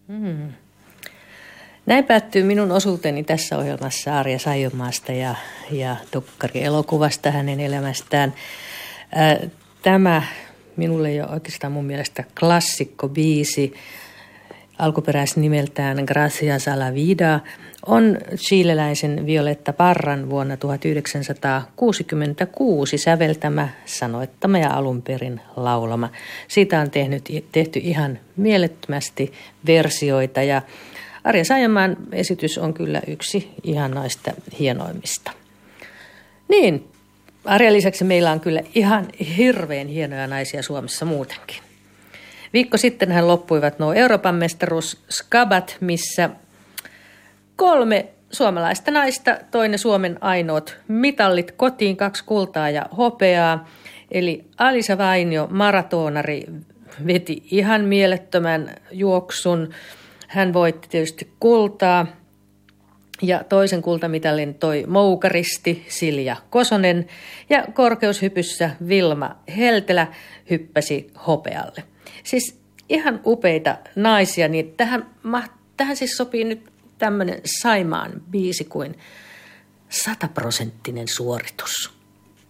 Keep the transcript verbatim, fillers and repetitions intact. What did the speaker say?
Hmm. Näin päättyy minun osuuteni tässä ohjelmassa Arja Saijonmaasta ja, ja dokkari-elokuvasta hänen elämästään. Ää, tämä minulle jo oikeastaan mun mielestä klassikko-biisi, alkuperäisnimeltään Gracias a la vida, on chileläisen Violetta Parran vuonna tuhatyhdeksänsataakuusikymmentäkuusi säveltämä, sanoittama ja alun perin laulama. Siitä on tehnyt, tehty ihan mielettömästi versioita ja Arja Saijonmaan esitys on kyllä yksi ihan noista hienoimmista. Niin, Arjan lisäksi meillä on kyllä ihan hirveän hienoja naisia Suomessa muutenkin. Viikko sitten hän loppuivat nuo Euroopan mestaruus Skabat, missä kolme suomalaista naista toi ne Suomen ainoat mitallit kotiin, kaksi kultaa ja hopeaa. Eli Alisa Vainio, maratonari, veti ihan mielettömän juoksun. Hän voitti tietysti kultaa ja toisen kultamitalin toi moukaristi Silja Kosonen ja korkeushypyssä Vilma Heltelä hyppäsi hopealle. Siis ihan upeita naisia, niin tähän, tähän siis sopii nyt tämmöinen Saimaan biisi kuin sataprosenttinen suoritus.